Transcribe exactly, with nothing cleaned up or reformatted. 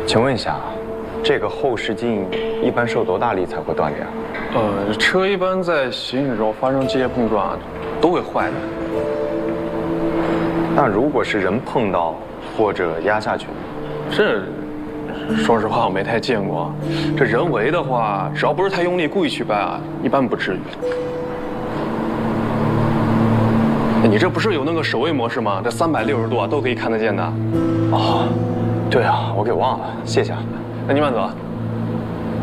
请问一下，这个后视镜一般受多大力才会断裂啊？ 呃，车一般在行驶中发生机械碰撞，都会坏的。 那如果是人碰到或者压下去， 这，说实话我没太见过。这人为的话，只要不是太用力，故意去掰啊，一般不至于。你这不是有那个守卫模式吗？这三百六十度啊，都可以看得见的。 哦，对啊，我给忘了，谢谢啊。 那你慢走啊。